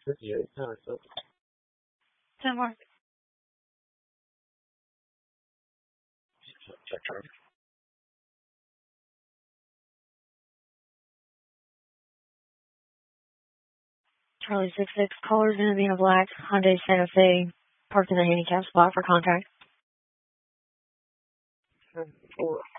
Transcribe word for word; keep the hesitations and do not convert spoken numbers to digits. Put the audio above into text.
fifty-eight. No, it's not. ten more. Check Charlie. Charlie six six, callers in the black Hyundai Santa Fe, parked in the handicap spot for contact. Four.